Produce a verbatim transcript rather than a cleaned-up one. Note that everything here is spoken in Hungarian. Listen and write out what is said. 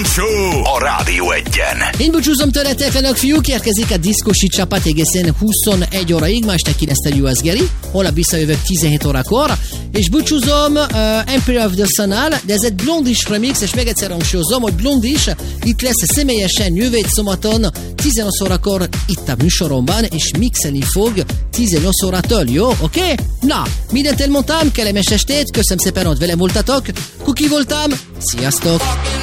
Show a Rádió Egyen. Én búcsúzom tőletek, önök fiúk, érkezik a diszkosi csapat egészen huszonegy óraig, ma este kilenc U S Geri, holnap visszajövök tizenhét órakor, és búcsúzom uh, Empire of the Sun-nal, de ez egy Blondis remix, és még egyszer hangsúlyozom, hogy Blondis itt lesz személyesen jövő szombaton tizennyolc órakor itt a műsoromban, és mixelni fog tizennyolc órától, jó? Oké? Okay? Na, mindent elmondtam, kellemes estét, köszönöm szépen, hogy velem voltatok, Kuki voltam, sziasztok!